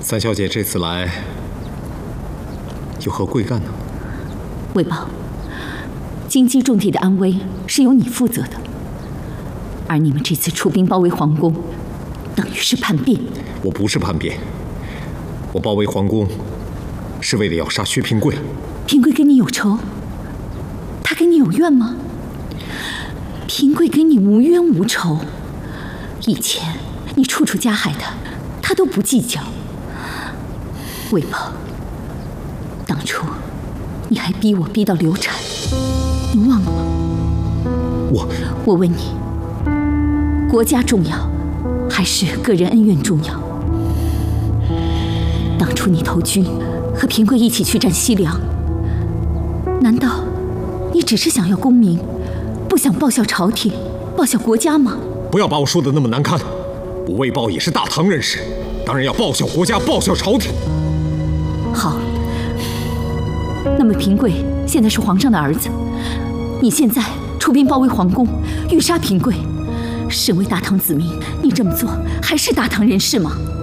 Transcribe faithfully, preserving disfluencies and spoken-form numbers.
三小姐这次来有何贵干呢？ 魏豹，荆棘重地的安危是由你负责的，而你们这次出兵包围皇宫，等于是叛变。 我不是叛变，我包围皇宫是为了要杀薛平贵。 平贵跟你有仇？他跟你有怨吗？平贵跟你无冤无仇，以前你处处加害他，他都不计较。魏豹，当初你还逼我逼到流产，你忘了吗？ 我我问你，国家重要，还是个人恩怨重要？当初你投军和平贵一起去战西凉，难道你只是想要功名，不想报效朝廷，报效国家吗？ 不要把我说的那么难堪，我魏豹也是大唐人士，当然要报效国家，报效朝廷。 好，那么平贵现在是皇上的儿子，你现在出兵包围皇宫，欲杀平贵，身为大唐子民，你这么做还是大唐人士吗？